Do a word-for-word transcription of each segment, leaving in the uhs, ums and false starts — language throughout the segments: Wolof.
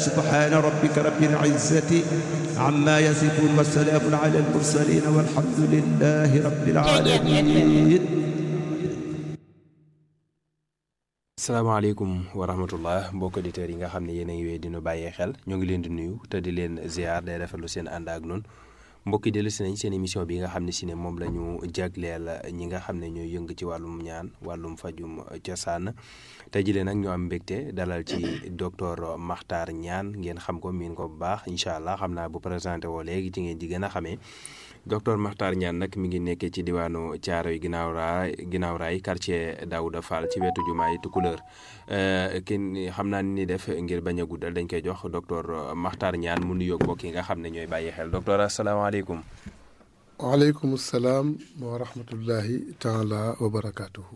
سبحان ربك رب العزة عما يصفون والسلام على المرسلين والحمد لله رب العالمين. asalaamaaleykum wa rahmatullah mbokk auditeurs yi nga xam ne yéen a ngi wéy dinu bàyyee xel ñoo ngi leen di nuyu te di leen ziar day rafetlu seen ànd ak noonu mbokk yi dellu si nañ seen émission bi nga xam ne si ne moom la ñu jagleel ñi nga xam ne ñooy yëng ci wàllum ñaan wàllum fajum cosaan tey jii nag ñoo am mbégte dalal ci docteur Makhtar Niane ngeen xam ko miin ko bu baax incha allah xam naa bu présenté woo léegi ci ngeen di gën a xamee docteur Makhtar Niane nag mi ngi nekkee ci diwaanu Thiaroye ginnaaw raay ginnaaw raay quartier Daouda Fall ci wetu jumaay Tukulóor kin xam naa ni def ngir bañ a guddal dañ koy jox docteur Makhtar Niane mu nuyoog mbokk yi nga xam ne ñooy bàyyi xel docteur asalaamaaleykum. waaleykum salaam wa rahmatullahi taala wa barakaatuhu.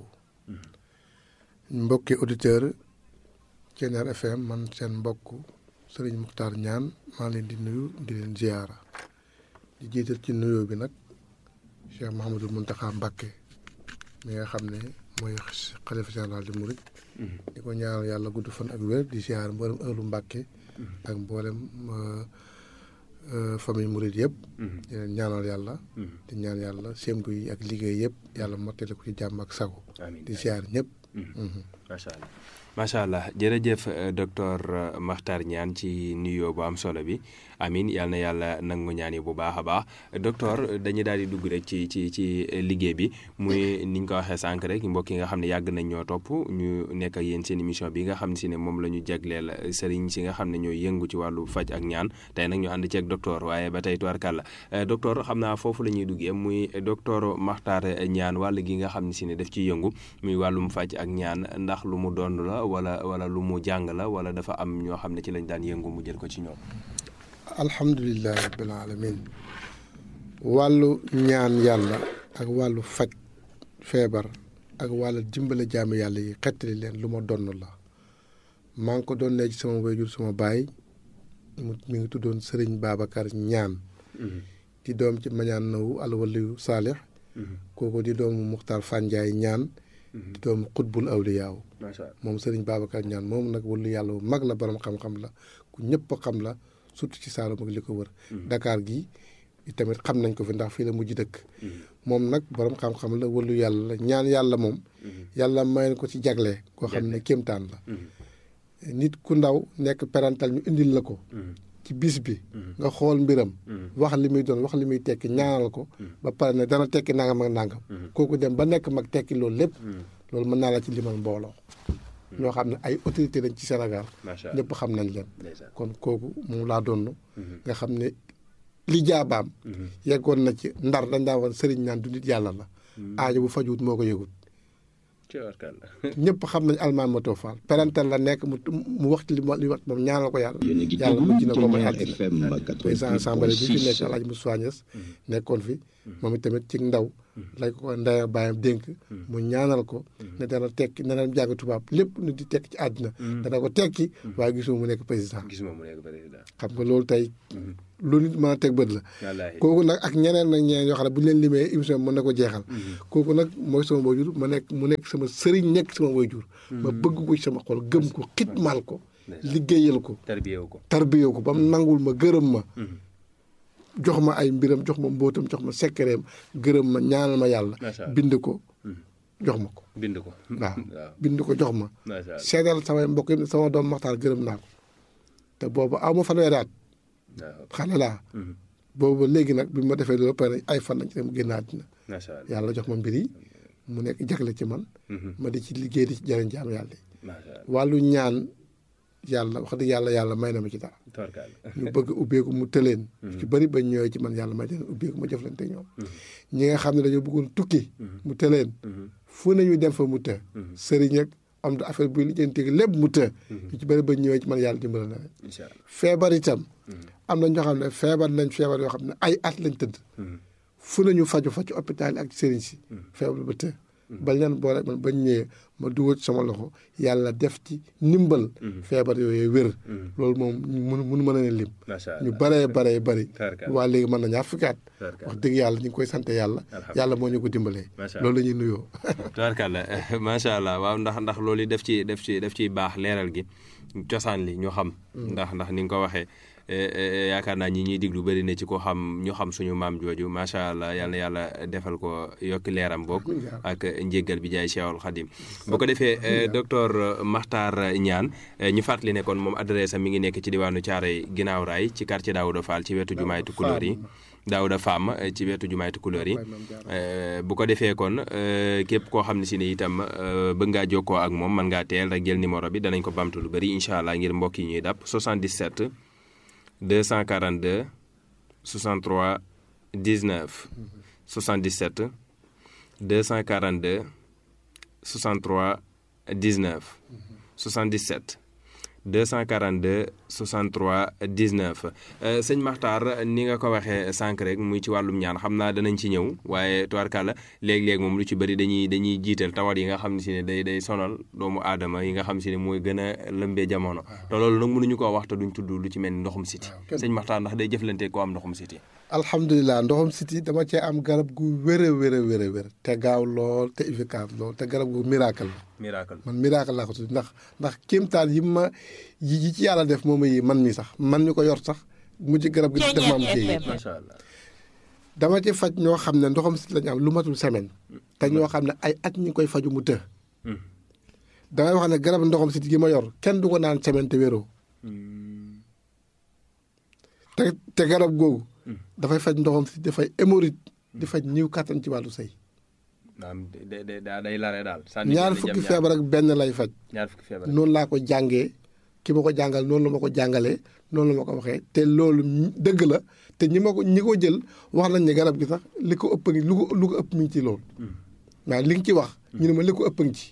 mbokki auditeur Thiéniere F M man seen mbokk Serigne Makhtar Niane maa leen di nuyu di leen ziyaara di jiital ci nuyoo bi nag Cheikh Mouhamadou Mountakha Mbacké mi nga xam ne mooy xalifa général di Mouride. di ko ñaanal yàlla gudd fan ak wér di ziyaar mboolem ëllu Mbacké ak mboolem famille Mouride yëpp. di leen ñaanal yàlla. di ñaan yàlla sémbu yi ak liggéey yëpp yàlla mottali ko ci jàmm ak sago. di ziyaar ñëpp. macha allah macha allah jërëjëf docteur Makhtar Niane ci nuyoo bu am solo bi amin yal na yàlla nangu ñaan yi bu baax a baax docteur dañuy daal di dugg rek ci ci ci liggéey bi muy ni ñu ko waxee sànq rek mbokk yi nga xam ne yàgg nañ ñoo topp ñu nekk ak yéen seen émission bi nga xam ne si ne moom la ñu jagleel sëriñ si nga xam ne ñooy yëngu ci wàllu faj ak ñaan tey nag ñu ànd ceeg docteur waaye ba tey tubarkàlla docteur xam naa foofu la ñuy duggee muy docteur Makhtar Niane wàll gi nga xam ne si ne daf ciy yëngu muy wàllum faj ak ñaan ndax lu mu doon la wala wala lu mu jàng la wala dafa am ñoo xam ne ci lañ daan yëngu mu jël ko ci ñoom. alhamdulilah rabbil alamin wàllu ñaan yàlla ak wàllu faj feebar ak wàllu dimbale jaamu yàlla yi xettali leen lu ma donn la maa ngi ko doon ne ci sama wayjur sama baay mu mi ngi tuddoon Serigne Babacar Niane. di doom ci mañaan nawu alwaliyu saalix kooku di doomu Muxtaar Fanjaay Niane. di doomu xutbul awliyaaw moom Serigne Babacar Niane moom nag wàllu yàlla bu mag la borom xam-xam la ku ñëpp xam la surtout ci Saalum ak li ko wër. Dakar gi tamit xam nañ ko fi ndax fii la mujj dëkk. moom nag borom xam-xam la wàllu yàlla la ñaan yàlla moom. yàlla may ko ci jagle koo xam ne kéemtaan la. nit ku ndaw nekk parental ñu indil la ko. ci bis bi. nga xool mbiram. wax li muy doon wax li muy tekki ñaanal ko. ba pare ne dana tekki nangam ak nangam. kooku dem ba nekk mag tekki loolu lépp. loolu mën naa la ci limal mbooloo. ñoo xam ne ay autorité lañ ci Sénégal. ñëpp xam nañ leen. kon kooku moom laa doon. nga xam ne li jaabaam. yeggoon na ci ndar dañ daa woon sëriñ naan du nit yàlla la. aajo bu fajuwut moo ko yëgut. ñëpp xam nañ almaan moto Fall parental la nekk mu mu wax ci li mu li wax moom ñaanal ko yàlla yàlla mujj na ko may àddina président assemblée bi fi nekk Alaaji Moussa Niass nekkoon fi moom itamit ci ndaw lay ko ndaya bàyyam dénk mu ñaanal ko ne dana tekki ne dana jàng tubaab lépp nu di tekki ci àddina dana ko tekki waaye gisuma mu nekk président xam nga loolu tey lu nit mën a teg bët la kooku nag ak ñeneen nag ñeneen yoo xam ne bu ñu leen limee émission bi mën na ko jeexal kooku nag mooy sama waajur ma nekk mu nekk sama sëriñ nekk sama waajur ma bëgg ko ci sama xol gëm ko xitmaal ko liggéeyal ko tarbiyewu ko tarbiyewu ko ba mu nangul ma gërëm ma jox ma ay mbiram jox ma mbóotam jox ma sekkereem gërëm ma ñaanal ma yàlla bind ko jox ma ko bind ko waaw bind ko jox ma seedal samay mbokk yi sama doom Maxtaar gërëm naa ko te boobu aw ma fanweeri at xale laa boobu léegi nag bi ma defee loolu pare ay fan nañ ci mu génn àddina yàlla jox ma mbir yi mu nekk jagle ci man ma di ci liggéey di ci jëriñ jaam yàlla yi wàllu ñaan yàlla wax dëgg yàlla yàlla may na ma ci dara ñu bëgg ubbeeku mu tëleen ci bëri ba ñëwee ci man yàlla may leen ubbeeku ma jëflante ñoom ñi nga xam ne dañoo bëggoon tukki mu tëleen fu nañu dem fa mu të sëriñ ak am da affaire buy lijjanti lépp mu të ñu ci bëri ba ñëwee ci man yàlla dimbala na leen feebar itam am na ñoo xam ne feebar nañ feebar yoo xam ne ay at lañ tëdd fu nañu faju fa ci hôpital ak sëriñ si feebar ba të bañ leen boole man bañ ñëwee ma dugal ci sama loxo yàlla def ci ndimbal feebar yooyu wér loolu moom mënu mënu mën a lim ñu baree baree bari waa léegi mën na ñaar fukki at wax dëgg yàlla ñu ngi koy sant yàlla yàlla moo ñu ko dimbalee loolu la ñuy nuyoo tubaarkàlla macha allah waaw ndax ndax loolu def ci def ci def ciy baax leeral gi cosaan li ñu xam ndax ndax ni nga ko waxee yaakaar naa ñi ñuy diglu bëri na ci ko xam ñu xam suñu maam jooju macha allah yal na yàlla defal ko yokki leeram boog ak njéggal bi jaay Cheikhul Khadim bu ko defee docteur Makhtar Niane ñu fàttali ne kon moom adresse am mi ngi nekk ci diwaanu Thiaroye ginnaaw raay ci quartier Daouda Fall ci wetu jumaay Tukulóor yi Daouda Fam ci wetu jumaay Tukulóor yi bu ko defee kon képp koo xam ne si ne itam bëgg ngaa jokkoo ak moom mën ngaa teel rek jël numéro bi danañ ko bamtu lu bëri incha allah ngir mbokk yi ñuy dàpp soixante-dix-sept deux cent quarante-deux soixante-trois dix-neuf soixante-dix-sept deux cent quarante-deux soixante-trois dix-neuf soixante-dix-sept deux cent quarante-deux soixante-trois dix-neuf sëñ Makhtar ni nga ko waxee sànq rek muy ci wàllum ñaan xam naa danañ ci ñëw waaye tubaarkàlla léeg-léeg moom lu ci bëri dañuy dañuy jiital tawat yi nga xam ne si ne day day sonal doomu aadama yi nga xam si ne mooy gën a lëmbee jamono te loolu nag mënuñu koo wax te duñ tudd lu ci mel ni ndoxum siti sëñ Makhtar ndax day jëflante koo am ndoxum siti alhamdulilah ndoxum siti dama cee am garab gu wér a wér a wér a wér te gaaw lool te efficace lool te garab gu miracle la miracle man miracle laa ko tudd ndax ndax kéemtaan yi ma yi ci yàlla def moom yi man mi sax man ñu ko yor sax mujj garab gi def ma am kii macha allah dama ci faj ñoo xam ne ndoxam siti lañu am lu matul semaine te ñoo xam ne ay at ñu ngi koy faju mu të damay wax ne garab ndoxam siti gi ma yor kenn du ko naan semaine te wéroo te te garab googu dafay faj ndoxam siti dafay hémorroïde di faj ñiw kàttan ci wàllu sëy day lare daal ñaar fukki feebar ak benn lay faj ñaar fukki feebar noonu laa ko jàngee ki ma ko jàngal noonu la ma ko jàngalee noonu la ma ko waxee te loolu dëgg la te ñi ma ko ñi ko jël wax nañ ne garab gi sax li ko ëpp ngi lu ko lu ko ëpp mi ngi ci loolu waaw li nga ci wax ñu ne ma li ko ëpp ngi ci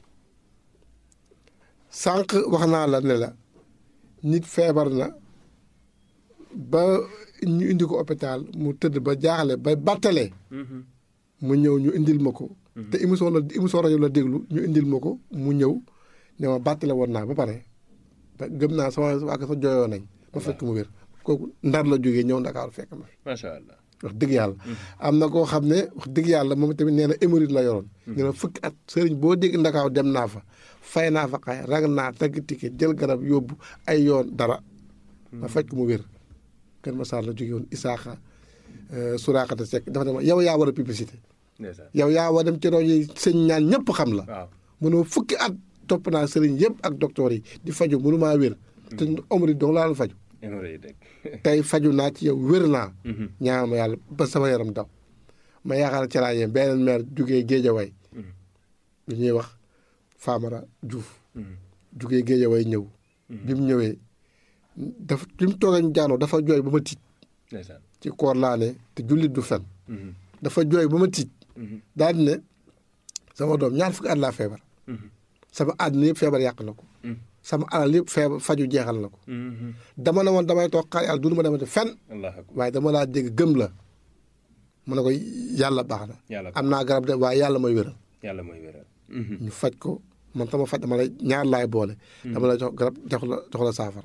sànq wax naa la ne la nit feebar na ba ñu indi ko hôpital mu tëdd ba jaaxle ba battalee mu ñëw ñu indil ma ko te émission la émission rajo la déglu ñu indil ma ko mu ñëw ne ma battale woon naa ba pare gëm naa sama waa sa jooyoo nañ ba fekk mu wér kooku ndar la jógee ñëw Ndakaaru fekk ma macha allah wax dëgg yàlla am na koo xam ne wax dëgg yàlla moom tamit nee na hémorroïde la yoroon nee na fukki at sëriñ boo dégg Ndakaaru dem naa fa fay naa fa xay rag naa tagg ticket jël garab yóbbu ay yoon dara ma fekk mu wér Kër Massar la jógee woon Isaaxa Suraakata Seck dafa dem yow yaa war a publicité yow yaa war dem ci rajo yi sëñ ñaan ñëpp xam la mënoo fukki at topp naa sëriñ yëpp ak docteur yi di faju mënu maa wér te omri dong laa la faju tey faju naa ci yow wér naa ñaan ma yàlla ba sama yaram daw ma yaakaar ca laa yem beneen maire jugee Géejawaay lu ñuy wax Famara Diouf jugee Géejawaay ñëw bi mu ñëwee dafa bi mu toogee ñu jaanoo dafa jooy ba ma tiit ci koor laa ne te jullit du fen dafa jooy ba ma tiit daal di ne sama doom ñaar fukki at laa feebar sama àddina yëpp feebar yàq na ko sama alal yëpp feebar faju jeexal na ko dama ne woon damay toog xaar yàlla dunu ma demate fen waaye dama laa dégg gëm la mu ne ko yàlla baax na am naa garab de waaye yàlla mooy wéral yàlla mooy wéral ñu faj ko man sama faj dama la ñaar laay boole dama la jox garab jox la jox la saafara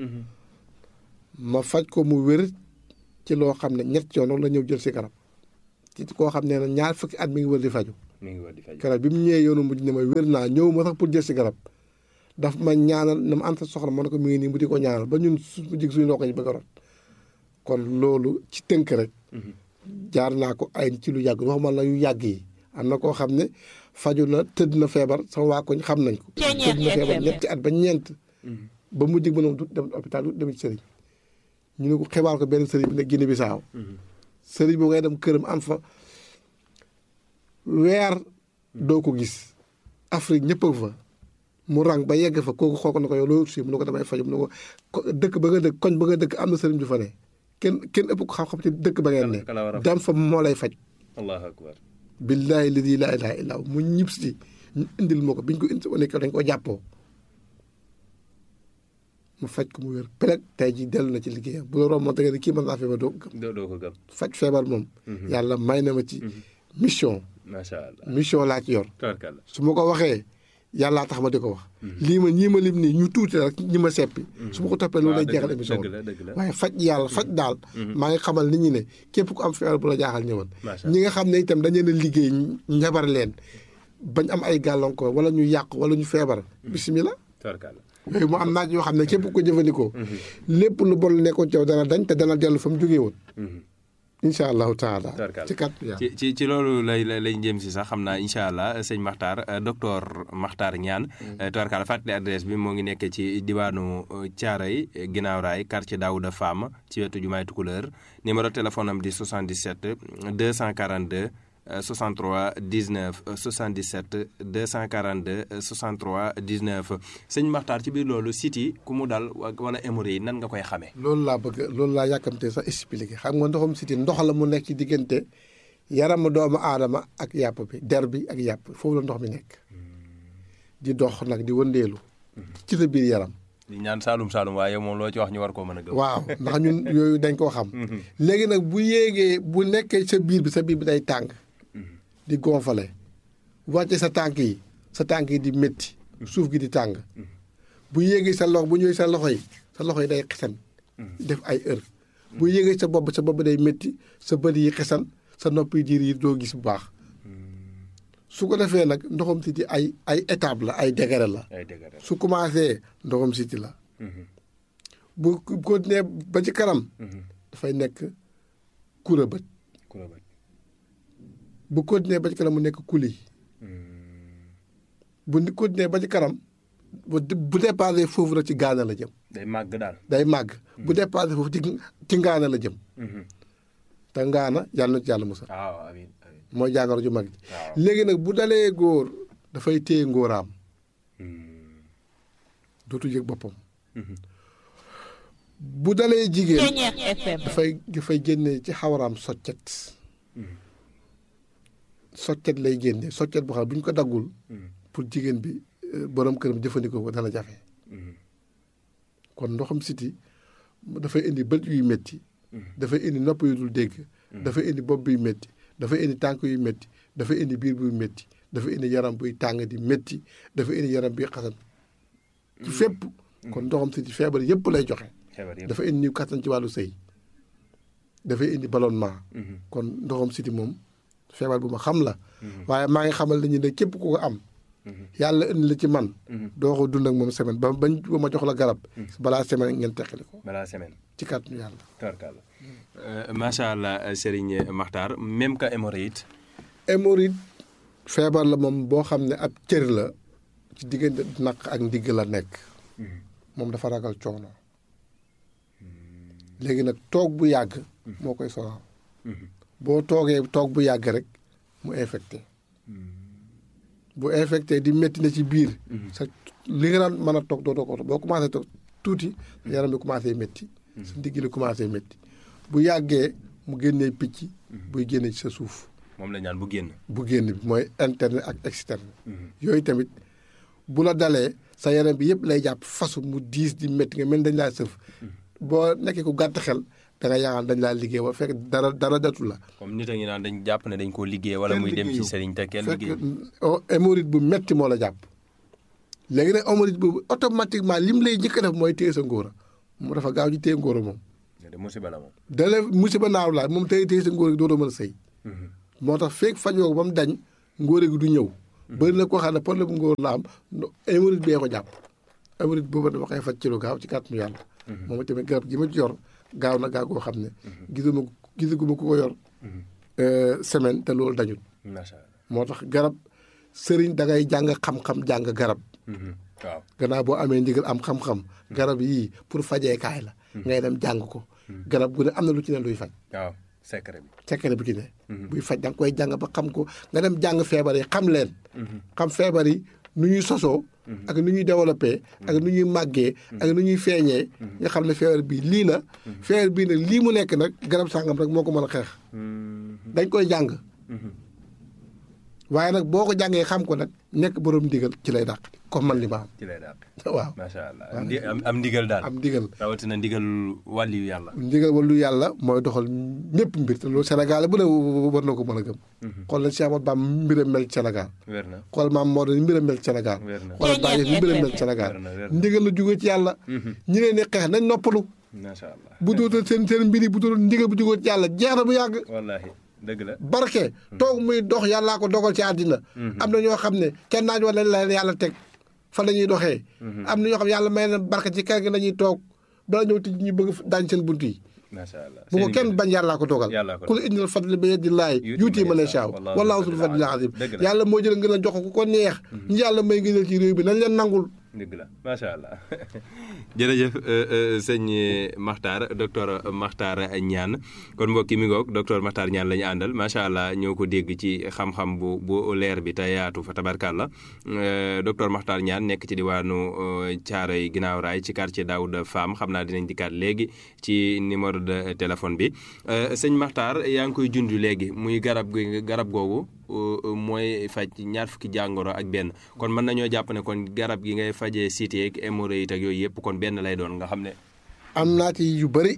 ma faj ko mu wér ci loo xam ne ñett yoon la ñëw jël si garab ci koo xam ne ñaar fukki at mi ngi wër di faju mi ngi wër di faju garab bi mu ñëwee yoonu mujj ne ma wér naa ñëw ma sax pour jël si garab daf ma ñaanal na ma am sa soxla ma ne ko mi ngi nii mu di ko ñaanal ba ñun su jig suñu loxo yi bëgg a rot kon loolu ci tënk rek jaar naa ko ay ci lu yàgg waxuma la yu yàgg yi am na koo xam ne faju na tëdd na feebar sama waa koñ xam nañ ko tëdd na feebar ñetti at ba ñeent ba mu jig mënom du dem hôpital du dem ci sëriñ ñu ne ko xibaar ko benn sëriñ bi ne Guinée Bissau sëriñ boobu ngay dem këram am fa weer doo ko gis Afrique ñëpp a fa mu rang ba yegg fa kooku xool ko na ko yow loo si mu ne ko damay faju mu ne ko dëkk ba nga dëkk koñ ba nga dëkk am na sëriñ ju fa ne kenn kenn ëpp ko xam-xam ci dëkk ba ngeen ne dam fa moo lay faj allahu akbar billaahi ladi laa ilaaha illaa hu mu ñib si ñu indil ma ko biñ ko indi wane ko dañ ko jàppoo mu faj ko mu wér peleg tey ji dellu na ci liggéeyam bu la romb da nga ne kii mën naa feebar doo ko gëm doo ko gëm faj feebar moom yàlla may na ma ci mission macha allah mission laa ci yor. tabarkalla su ma ko waxee yàllaa tax ma di ko wax. lii ma ñii ma lim nii ñu tuuti rek ñi ma seppi. su ma ko toppee loolu lay jeexal émission bi. waaye faj yàlla faj daal. maa ngi xamal nit ñi ne képp ku am feebar bu la jaaxal ñëwal. ñi nga xam ne itam dañu leen a liggéey njabar leen bañ am ay gàllankoor wala ñu yàq wala ñu feebar. bisimilah. tabarkalla yooyu mu am naaj yoo xam ne képp ko jëfandikoo. lépp lu bon nekkoon ci yow dana dañ te dana dellu fa mu jógee woon. incha allahu taala ci kat ci ci ci loolu lay lay jëm si sax xam naa incha allah sëñ Makhtar docteur Makhtar Niane. tubarkalla fàttali adresse bi moo ngi nekk ci diwaanu Thiaroye ginnaaw raay quartier Daouda Fam ci wetu jumaay Tukulëër numéro téléphone am di soixante-dix-sept deux cent quarante-deux soixante-trois dix-neuf soixante-dix-sept deux cent quarante-deux soixante-trois dix-neuf sëñ Makhtar ci biir loolu siti ku mu dal wala hémorroïde yi nan nga koy xamee. loolu laa bëgg loolu laa yàkkamtee sax expliqué xam nga ndoxum siti ndox la mu nekk ci diggante yaramu doomu aadama ak yàpp bi der bi ak yàpp foofu la ndox mi nekk di dox nag di wëndeelu ci sa biir yaram. di ñaan Saalum Saalum waaye moom loo ci wax ñu war koo mën a gëm. waaw ndax ñun yooyu dañ koo xam. léegi nag bu yéegee bu nekkee sa biir bi sa biir bi day tàng. di gonfale wàcce sa tànk yi sa tànk yi di métti suuf gi di tàng bu yéegee sa loxo bu ñëwee sa loxo yi sa loxo yi day xesan def ay heure bu yéegee sa bopp sa bopp day métti sa bët yi xesan sa nopp yi diir yi doo gis bu baax su ko defee nag ndoxam siti ay ay étape la ay degré la su commencé ndoxam siti la bu continuer ba ci kanam dafay nekk kura bët bu continuer ba ci kanam mu nekk kuli bu continuer ba ci kanam bu bu dépassé foofu rek ci gaana la jëm. day màgg daal day màgg. bu dépassé foofu ci ci ngaana la jëm. te ngaana yàlla na ci yàlla musal. waaw amiin amiin mooy jàngoro ju mag ji. léegi nag bu dalee góor dafay téye ngóoraam. dootu yëg boppam. bu dalee jigéen dafay dafay génne ci xawaraam soccet. soccet lay génne soccet boo xam bu ñu ko daggul pour jigéen bi borom këram jëfandikoo ko dana jafe kon ndoxam siti dafay indi bët yuy métti dafay indi nopp yu dul dégg dafay indi bopp buy métti dafay indi tànk yuy métti dafay indi biir buy métti dafay indi yaram buy tàng di métti dafay indi yaram buy xasan ci fépp kon ndoxam siti feebar yëpp lay joxe dafay indi niw kattan ci wàllu sëy dafay indi ballonnement kon ndoxam siti moom feebar bu ma xam la waaye maa ngi xamal nañu ne képp ku ko am yàlla indi la ci man doo ko dund ak moom semaine ba bañ ba ma jox la garab balaa semaine ngeen teqali ko balaa semaine ci kàttanu yàlla tabarkalla macha allah Serigne Makhtar même que hémorroïde hémorroïde feebar la moom boo xam ne ab cër la ci diggante naq ak ndigg la nekk moom dafa ragal coono léegi nag toog bu yàgg moo koy sonal boo toogee toog bu yàgg rek mu infecté bu infecté di métti na ci biir sa li nga daan mën a toog doo doo ko boo commencé toog tuuti yaram bi commencé métti sa ndigg li commencé métti bu yàggee mu génnee picc buy génne ci sa suuf moom la ñaan bu génn bu génn bi mooy interne ak externe yooyu tamit bu la dalee sa yaram bi yëpp lay jàpp fasu mu diis di métti nga mel dañ laa sëf boo nekkee ku gàtt xel da nga yaakaar dañ laa liggéey ba fekk dara dara datu la. comme nit a ngi naan dañ jàpp ne dañ koo liggéey wala muy dem ci sëriñ te kenn liggéey fekk hémorroïde bu metti moo la jàpp léegi nag hémorroïde boobu automatiquement lim lay njëkk a def mooy téye sa ngóora mu dafa gaaw ci téye ngóora moom. de musiba la moom. dale musiba naaw la moom téye téye sa ngóora gi doo mën a sëy. moo tax fekk fajoo ko ba mu dañ ngóora gi du ñëw. bëri na koo xam ne problème bu ngóor la am hémorroïde bee ko jàpp hémorroïde boobu dafa koy faj ci lu gaaw ci kàttanu yàlla. moom tamit garab gi ma ci yor gaaw na gaaw goo xam ne. gisuma gisaguma ku ko yor. semaine te loolu dañul. macha allah moo tax garab sëriñ da ngay jàng xam-xam jàng garab. waaw gannaaw boo amee ndigal am xam-xam. garab yii pour fajeekaay la. ngay dem jàng ko. garab gu ne am na lu ci ne luy faj. waaw secret bi. secret bi ci ne. buy faj da nga koy jàng ba xam ko nga dem jàng feebar yi xam leen. xam feebar yi nu ñuy sosoo. ak nu ñuy développé. ak nu ñuy màggee. ak nu ñuy feeñee. nga xam ne feebar bii lii la. feebar bii nag lii mu nekk nag garab sàngam rek moo ko mën a xeex. dañ koy jàng. waaye nag boo ko jàngee xam ko nag nekk borom ndigal ci lay dàq comme man li ma am. ci lay dàq waaw macha allah am am ndigal daal am ndigal. rawatina ndigal wàlliyu yàlla. ndigal wàllu yàlla mooy doxal ñëpp mbir te loolu Sénégal bu ne war na ko mën a gëm. xool nañ Cheikh Ahmadou Bamba mbiram mel ci Sénégal. wér na xool maam Maodo ni mbiram mel ci Sénégal. wér na xool Baye ni mbiram mel ci Sénégal. ndigal la jógee ci yàlla. ñi leen di xeex nañ noppalu. macha allah bu dootal seen seen mbir yi bu dootal ndigal bu jógee ci yàlla jeex na bu yàgg. wallaahi dëgg la. barke toog muy dox yàllaa ko dogal ci àddina. am na ñoo xam ne kenn naaj wala la leen yàlla teg fa la ñuy doxee. am na ñoo xam ne yàlla may na barke ci kër gi la ñuy toog bala ñëw tij ñu bëgg daañ seen bunt yi. macha allah bu ko kenn bañ yàllaa ko dogal. yàllaa ko kul innal fadla bi yadillaahi yuutii man yashaa wallaahu zul fadlil aziim. yàlla moo jël ngeen a jox ko ko neex. ñi yàlla may ngeen ci réew bi nañ leen nangul. dëgg la macha allah jërëjëf sëñ Makhtar docteur Makhtar Niane kon mbokki mi ngoog docteur Makhtar Niane la ñu àndal macha allah ñoo ko dégg ci xam-xam bu bu leer bi te yaatu fa tabarkàlla docteur Makhtar Niane nekk ci diwaanu Thiaroye ginnaaw raay ci quartier Daouda Fam xam naa dinañ dikkaat léegi ci numéro de téléphone bi sëñ Makhtar yaa ngi koy junj léegi muy garab gi garab googu mooy faj ñaar fukki jàngoro ak benn kon mën nañoo jàpp ne kon garab gi ngay fajee cité ak hémorroïde ak yooyu yëpp kon benn lay doon nga xam ne. am naa ci yu bëri.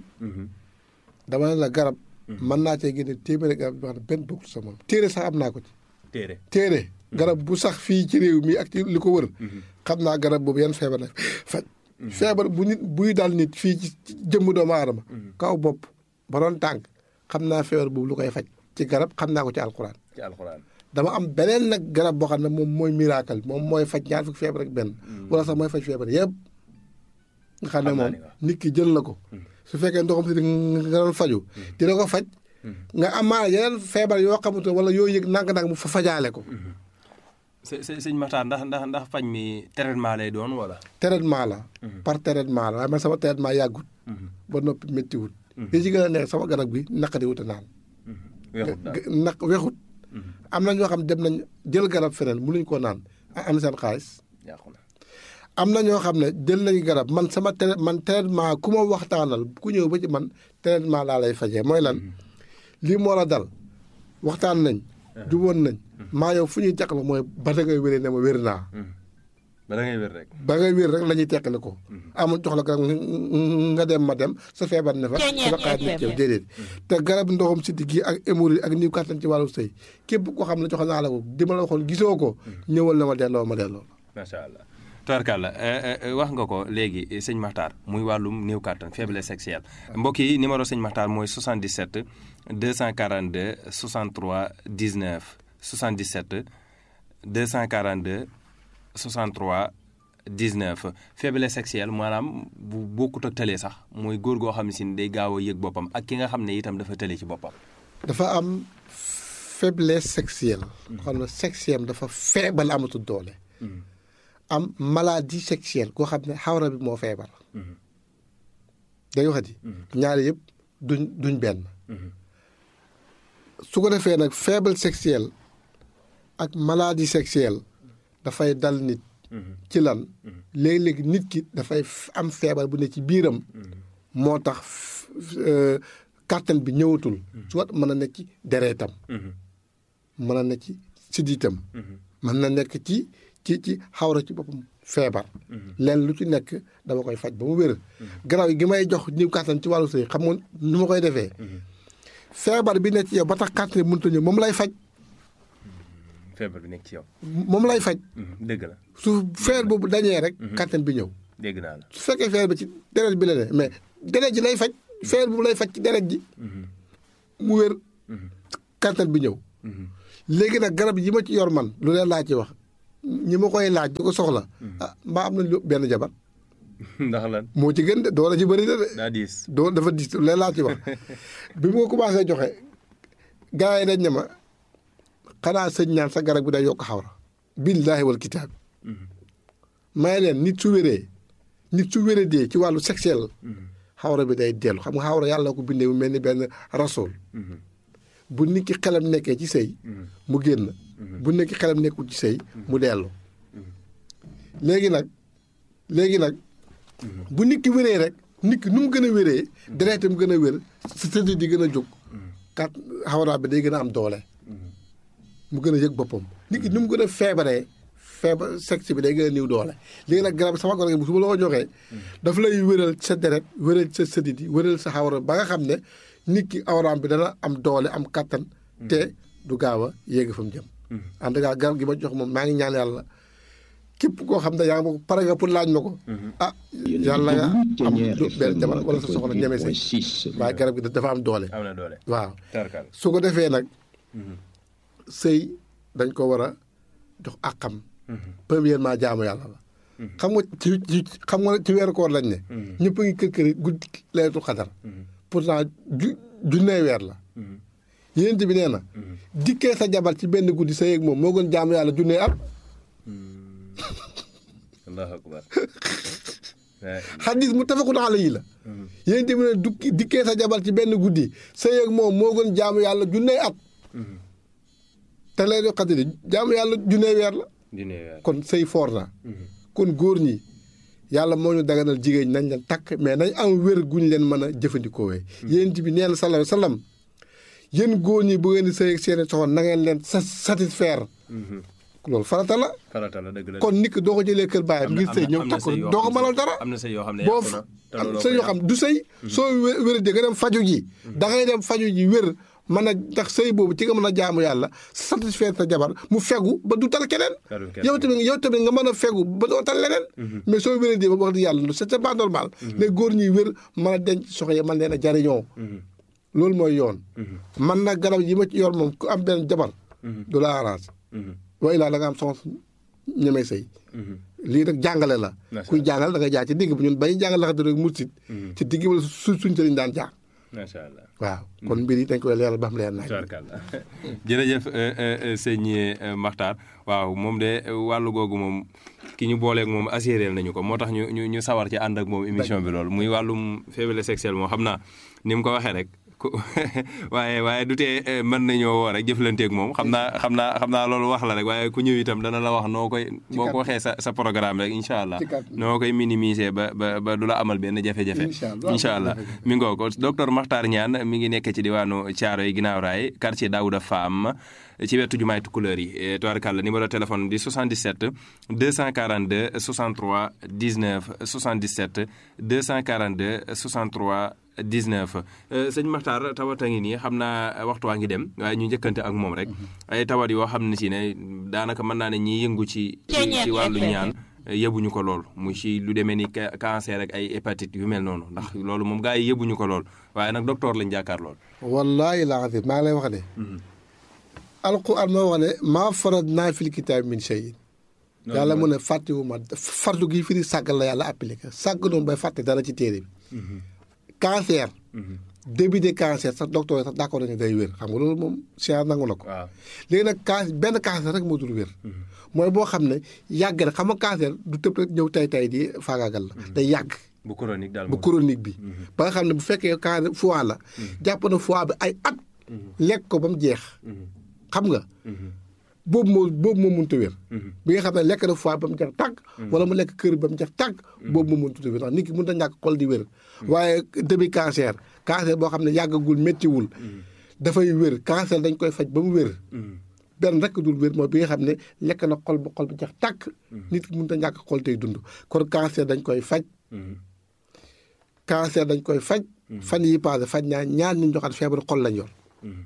dama ne la garab. mën naa cee génne téeméeri garab yoo xam ne benn bokkul sama téere sax am naa ko ci. téere téere garab bu sax fii ci réew mi ak ci li ko wër. xam naa garab boobu yan feebar la faj. feebar bu nit buy dal nit fii ci jëmm doomu aadama. kaw bopp ba doon tànk xam naa feebar boobu lu koy faj ci garab xam naa ko ci alxuraan. ci alxuraan dama am beneen nag garab boo xam ne moom mooy miracle moom mooy faj ñaar fukki feebar ak benn. wala sax mooy faj feebar yëpp. nga xam ne moom nit ki jël na ko. su fekkee ndoxam si nga doon faju dina ko faj. nga amaana yeneen feebar yoo xamante wala yoo yëg nang-nang mu fa fajaale ko. së sëñ Makhtar ndax ndax ndax faj mi traitement lay doon wala. traitement la. par traitement la waaye man sama traitement yàggut. ba noppi méttiwut. li ci gën a nekk sama garab gi naqari wut a naan. weexut daal naq weexut. am na ñoo xam dem nañ jël garab feneen mënuñ koo naan am seen xaalis. am na ñoo xam ne jël nañ garab man sama tra man traitement ku ma waxtaanal ku ñëw ba ci man traitement laa lay fajee mooy lan lii moo la dal waxtaan nañ. juboon nañ. maa yow fu ñuy teqale mooy ba da ngay wéree ne ma wér naa. ba da ngay wér rek. ba ngay wér rek la ñuy teqale ko. amul jox la garab nga dem ma dem sa feebar ne fa. sa xaar nit yow déedéet. te garab ndoxam siddi gi ak hémorroïde ak niw kàttan ci wàllu sëy képp koo xam ne jox naa la ko di ma la waxoon gisoo ko. ñëwal na ma delloo ma delloo. macha allah. tubarkàlla wax nga ko léegi sëñ Makhtar muy wàllum néew kàttan faiblesse sexuelle mbokk yi numéro sëñ Makhtar mooy soixante-dix-sept deux cent quarante-deux soixante-trois dix-neuf soixante-dix-sept deux cent quarante-deux soixante-trois dix-neuf faiblesse sexuelle maanaam bu bokkut ak tële sax mooy góor goo xam ne si day gaaw a yëg boppam ak ki nga xam ne itam dafa tële ci boppam. dafa am faiblesse sexuelle. xam ne sexuelle dafa feebal amatul doole. am maladie sexuelle koo xam ne xawra bi moo feebar. day waxati. ñaari yëpp duñ duñ benn. su ko defee nag faible sexuelle ak maladie sexuelle dafay dal nit. ci lan léeg-léeg nit ki dafay am feebar bu ne ci biiram. moo tax kàttan bi ñëwatul. soit mën na nekk ci dereetam. mën na nekk ci siddiitam. mën na nekk ci. ci ci xawra ci boppam feebar. leen lu ci nekk dama koy faj ba mu wér. garaaw gi may jox ñi kàttan ci wàllu sëy xam nga nu ma koy defee. feebar bi nekk ci yow ba tax kàttan bi mënut a ñëw moom lay faj. feebar bi nekk ci yow. moom lay faj. dëgg la su feebar boobu dañee rek. kàttan bi ñëw. dégg naa la su fekkee feebar bi ci deret bi la ne mais deret ji lay faj. feebar boobu lay faj ci deret ji. mu wér. kàttan bi ñëw. léegi nag garab yi ma ci yor man lu leen laa ci wax. ñi ma koy laaj di ko soxla. ah mbaa am nañu benn jabar. ndax lan moo ci gën de doole ci bëri na de. daa diis doo dafa diis leen laa ci wax. bi mu ko commencé joxe gars yi dañ ne ma xanaa sëñ ñaan sa garab bi day yokk xawra. billaahi wal kitaab. may leen nit su wéree nit su wéree dee ci wàllu sexuel. xawra bi day dellu xam nga xawra yàlla ko bindee mu mel ni benn rasool. bu nit ki xelam nekkee ci sëy mu génn. bu nekk xelam nekkul ci sëy mu dellu. léegi nag léegi nag bu nit ki wéree rek nit ki nu mu gën a wéree deretam gën a wér sa tëdd di gën a jóg kat xawraa bi day gën a am doole. mu gën a yëg boppam nit ki ni mu gën a feebaree feebar sexe bi day gën a néew doole léegi nag garab sama garab gi su ma la ko joxee daf lay wéral sa deret wéral sa sëdit yi wéral sa awra ba nga xam ne nit ki awraam bi dana am doole am kattan te du gaaw a yéegi fa mu jëm en tout cas garab gi ma jox moom maa ngi ñaan yàlla képp koo xam ne yaa ngi pare nga pour laaj ma ko ah yàlla nga am benn jabar wala sa soxla ñeme si waaye garab gi dafa am doole am na doole waaw su ko defee nag sëy dañ ko war a jox àqam premièrement jaamu yàlla la xam nga ci ci xam nga ci weeru koor lañ ne ñëpp a ngi kër kër guddi laylatul xadar pourtant ju junnee weer la yéent bi nee na dikkee sa jabar ci benn guddi sa yéeg moom moo gën jaamu yàlla junnee at allahu akbar xadis mu tafakun alayhi la yéent bi ne dukki dikkee sa jabar ci benn guddi sa yéeg moom moo gën jaamu yàlla junnee at te laylatul xadar jaamu yàlla junnee weer la kon sëy foor na kon góor ñi yàlla moo ñu daganal jigéen nañ leen takk mais nañ am wér guñ leen mën a jëfandikoo wee yéen bi nee na sallallahu alayhi wa sallam yéen góor ñi bu ngeen di sëy ak seeni soxna na ngeen leen sa satisfaire loolu farata la farata la dëgg la kon nit ki doo ko jëlee kër baayam ngir sëy ñëw takk doo ko mënal dara am na sëy yoo xam ne boo am sëy yoo xam du sëy soo wér di nga dem faju ji da ngay dem faju ji wér mën a ndax sëy boobu ci nga mën a jaamu yàlla satisfaire sa jabar mu fegu ba du tal keneen yow tamit yow tamit nga mën a fegu ba doo tal leneen mais soo wéree di ba wax di yàlla c'est pas normal les góor ñuy wér mën a denc soxna yi mën leen a jariñoo loolu mooy yoon man nag garab yi ma ci yor moom ku am benn jabar du la arrange wa ilaa da nga am soxna ñemee sëy lii rek jàngale la kuy jàngal da nga jaar ci digg bi ñun bañu jàngal laxate rek mursit ci digg wala su suñ sëriñ daan jaar macha allah waaw kon mbir yi dañ koy leeral ba xam leer naaj. jërëjëf sëñ Makhtar waaw moom de wàllu googu moom ki ñu booleeg moom assuré nañu ko moo tax ñu ñu ñu sawar ci ànd ak moom émission bi loolu muy wàllum faiblesse sexuelle moom xam naa ni mu ko waxee rek waaye waaye du tee mën nañoo woo rek jëflanteeg moom xam naa xam naa xam naa loolu wax la rek waaye ku ñëw itam dana la wax noo koy boo ko waxee sa sa programme rek incha allah noo koy minimiser ba ba ba du la amal benn jafe-jafe incha allah mi ngoo ko docteur Makhtar Niane mi ngi nekk ci diwaanu Thiaroye ginnaaw raay quartier Daouda Fam ci wetu jumaay Tukulëër yi tubaarkàlla numéro téléphone di soixante-dix-sept deux cent quarante-deux soixante-trois dix-neuf soixante-dix-sept deux cent quarante-deux soixante-trois dix-neuf sëñ Makhtar tawat a ngi nii xam naa waxtu waa ngi dem waaye ñu njëkkante ak moom rek ay tawat yoo xam ne si ne daanaka mën naa ne ñi yëngu ci ci wàllu ñaan yëbuñu ko lool mu ci lu demee ni cancer ak ay hépatite yu mel noonu ndax loolu moom gaa yi yëbuñu ko lool waaye nag docteur lañ jàkkaar lool wallaahi laa xam maa ngi lay wax ne alquran moo wax ne maa faradnaa fil kitaabi min shay'in yàlla mu ne fàttewuma fardu gi firi sàggal la yàlla appliqué sàgg noonu bay fàtte dara ci téere bi cancer début de cancer sax docteur yi sax d'accord nañu day wér xam nga loolu moom science nangu na ko léegi nag can benn cancer rek moo dul wér mooy boo xam ne yàgg na xam nga cancer du tëb rek ñëw tay tay di faagaagal la day yàgg bu chronique daal bu chronique bi ba nga xam ne bu fekkee cancer foie la jàpp na foie bi ay at lekk ko ba mu jeex xam nga boobu moo boobu moo mënut a wér bi nga xam ne lekk na foie ba mu jeex tàgg wala mu lekk kër ba mu jeex tàgg boobu moo mënut a wér ndax nit ki mënut a ñàkk xol di wér waaye début cancer cancer boo xam ne yàggagul méttiwul dafay wér cancer dañ koy faj ba mu wér benn rek dul wér mooy bi nga xam ne lekk na xol ba xol ba jeex tàgg nit ki mënut a ñàkk xol tey dund kon cancer dañ koy faj cancer dañ koy faj fan yi passé faj ñaa ñaar ñu joxaat feebaru xol lañ yor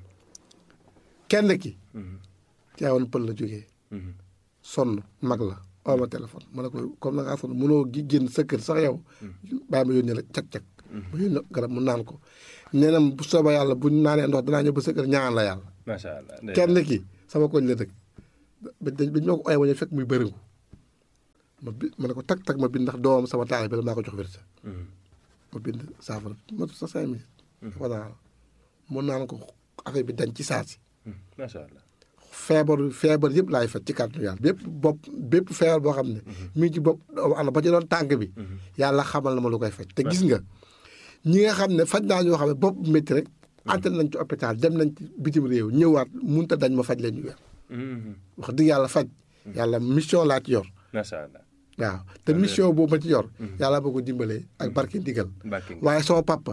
kenn ki Tiwaawan Pël la jógee sonn mag la oo ma téléphone ma ne ko comme na ngaa sonn mënoo gi génn sa kër sax yow bàyyi ma yónnee la cag-cag ma yónnee garab mu naan ko nee na bu soobee yàlla bu ñu naanee ndox danaa ñëw ba sa kër ñaan la yàlla macha allah kenn ki sama koñ la dëkk bañ ma ko ooye wañe fekk muy bëriŋu ma bi ma ne ko tag tag ma bind ndax doomam sama taal bi la maa ko jox wérsa ma bind saafara ma sa cinq minutes wala mu naan ko affaire bi dañ ci saasi macha allah feebar feebar yëpp laay faj ci kàttanu yàlla bépp bopp bépp feebar boo xam ne mi ngi ci bopp ana ba ci doon tànk bi yàlla xamal na ma lu koy faj te gis nga ñi nga xam ne faj naa ñoo xam ne bopp métti rek antal nañ ci hôpital dem nañ ci bitim réew ñëwaat munta dañ ma faj leen ñu weer wax dëgg yàlla faj yàlla mission laa ci yor macha allah waaw te mission boobu ma ci yor yàlla boo ko dimbalee ak barke ndigal waaye sama papa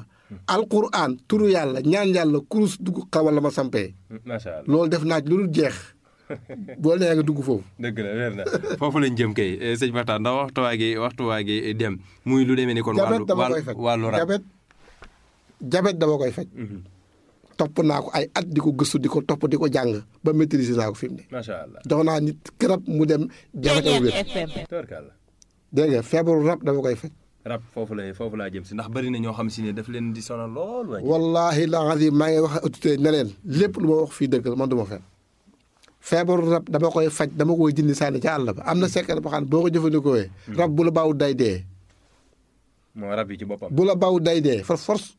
alquran turu yàlla ñaan yàlla kurus dugg xawal la ma sampee macha allah loolu def naaj lu dul jeex boo nee nga dugg foofu. dëgg la wér na foofu lañ jëm kay sëñ Makhtar ndax waxtu waa gi waxtu waa gi dem muy lu demee ni kon. jabet wàllu dama koy faj wàllu rab jabet jabet dama koy faj. topp naa ko ay at di ko gëstu di ko topp di ko jàng ba maîtriser naa ko fi mu ne. macha allah jox naa nit garab mu dem. jabetam wér dégg nga feebaru rab dama koy faj. rab foofu la foofu laa jëm si ndax bari na ñoo xam si ne daf leen di sonal lool. wallaahi la maa ngi wax autorité ne leen lépp lu ma wax fii dëgg man du ma fen feebaru rab dama koy faj dama koy jindi sànni ca àll ba am na secret boo xam ne boo ko jëfandikoo rab bu la baaw day dee. moo rab yi ci boppam. bu la baaw day dee for force.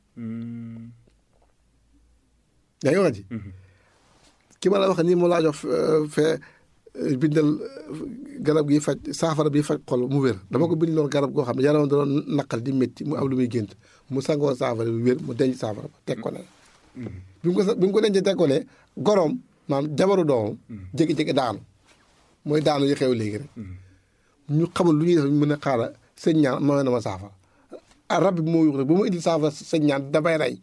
yaa ngi wax ji. ki ma la wax nii mu laa jox fee bindal garab gi faj saafara bi faj xol mu wér dama ko bindaloon garab goo xam ne yaram da doon naqal di métti mu am lu muy gént mu sangoo saafara bi wér mu denc saafara ba teg ko ne. bi mu ko bi mu ko dencee teg ko ne goroom maanaam jabaru doomam. jékki-jékki daanu mooy daanu yi xew léegi rek. ñu xamul lu ñuy def ñu mën a xaaral sëñ ñaan ma na ma saafara rab bi moo yuux rek bu ma indil saafara sëñ ñaan damay rey.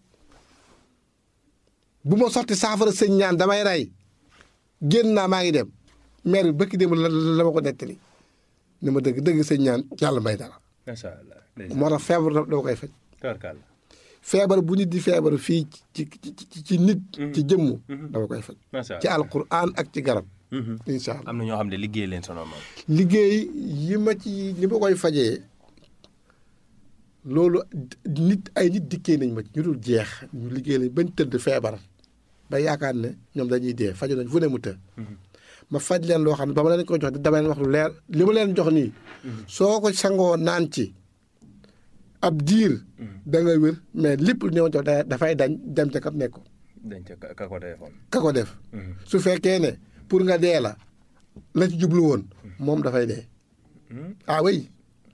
bu ma sotti saafara sëñ ñaan damay rey génn naa maa ngi dem maire bi bëkk dem la la ma ko nettali ni ma dëgg dëgg sëñ ñaan yàlla may dara. macha allah moo tax feebar dama koy faj. tabarkalla. feebar bu nit di feebar fii ci ci ci nit. ci jëmm dama koy faj. macha allah ci alquran ak ci garab. incha allah am na ñoo xam ne liggéey leen sonal moom. liggéey yi ma ci li ma koy fajee loolu nit ay nit dikkee nañ ma ci ñu dul jeex ñu liggéey lañ bañ tëdd feebar. ba yaakaar ne ñoom dañuy dee faju nañ fu ne mu të ma faj leen loo xam ne ba ma leen ko jox dama leen wax lu leer li ma leen jox nii soo ko sangoo naan ci ab diir da nga wér mais lépp lu ñëw jox dafay dañ dem ca kam nekk dañ ca ka ko defoon ka ko def su fekkee ne pour nga dee la la ci jublu woon moom dafay dee ah oui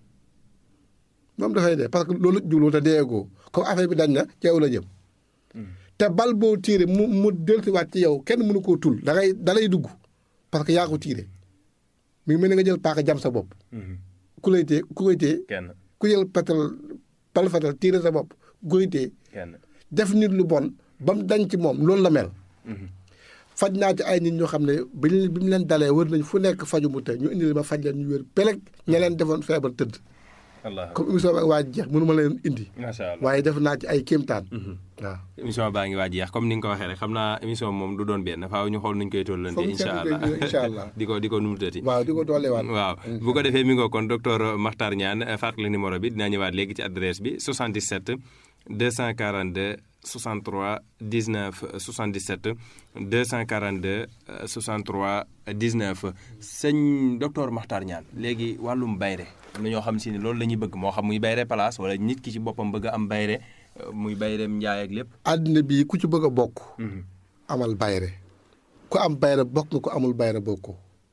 moom dafay dee parce que loolu jublu te deegoo comme affaire bi dañ na ci yow la jëm te bal boo tiire mu mu dellusiwaat ci yow kenn mënu koo tul da ngay da lay dugg parce que yaa ko tiire mi ngi mel ni nga jël paaka jam sa bopp. ku lay tee ku koy tee. kenn ku jël patal bal fatal tiire sa bopp ku koy tee. kenn def nit lu bon ba mu dañ ci moom loolu la mel. faj naa ci ay nit ñoo xam ne bi bi mu leen dalee wër nañ fu nekk faju mu te ñu indi ma faj leen ñu wér peleg ña leen defoon feebar tëdd. comme émission ba waa jeex mënu ma leen indi. macha allah waaye def naa ci ay kéemtaan. waaw émission baa ngi waa jeex comme ni nga ko waxee rek xam naa émission moom du doon benn faaw ñu xool nuñ koy tollante. incha allah incha allah di ko di ko numutati. waaw di ko dooleewaat. waaw bu ko defee mi ngoo kon docteur Makhtar Niane fàttali numéro bi dinaa ñëwaat léegi ci adresse bi soixante-dix-sept deux cent quarante-deux soixante-trois dix-neuf soixante-dix-sept deux cent quarante-deux soixante-trois dix-neuf sëñ docteur Makhtar Niane léegi wàllum bayre am na ñoo xam si ne loolu la ñuy bëgg moo xam muy bayre place wala nit ki ci boppam bëgg a am bayre muy bayreem njaay ak lépp. àddina bii ku ci bëgg a bokk. amal bayre ku am bayre bokk nga ku amul bayre bokkoo.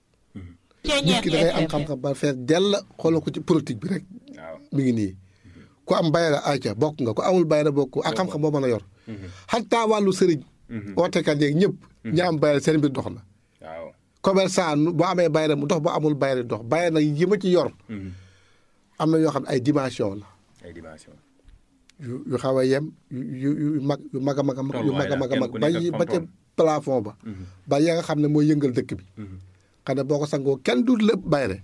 nit ki da ngay am xam-xam ba fees dell xoolal ko ci politique bi rek. waaw mi ngi nii. ku am bayre ayca bokk nga ku amul bayre bokkoo ak xam-xam boo mën a yor. xataa wàllu sëriñ. ootekat yeeg ñëpp. ñi am bayre seen mbir dox na. waaw commerçant boo amee bayre mu dox boo amul bayre dox bayre nag yi ma ci yor. am na yoo xam ne ay dimension la. ay dimension. yu yu xaw a yem yu yu mag yu mag a mag a mag yu mag a mag a mag ba ba ca plafond ba. ba ya nga xam ne mooy yëngal dëkk bi. xam ne boo ko sangoo kenn du lépp bayre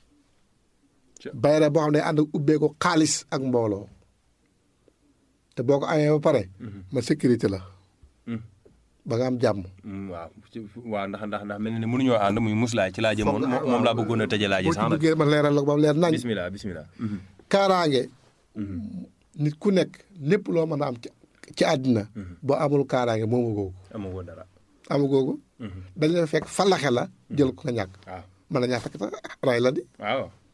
bayre boo xam ne ànd ak ubbee ko xaalis ak mbooloo te boo ko amee ba pare. ma sécurité la. ba nga am jàmm. waaw waaw ndax ndax ndax mel na ne mënuñoo ànd muy muslaay ci laa jëmoon moom laa bëggoon a tëjee laa ji sax nag. boo ci duggee ma leeral la ko ba mu leer nañ. bismillah bismillah. kaaraange. nit ku nekk lépp loo mën a am ci ci àddina. boo amul kaaraange moomu googu. amagoo dara. amu googu. dañ la fekk falaxe la jël ko la ñàkk. waaw mën na ñaa fekk sax ray la di. waaw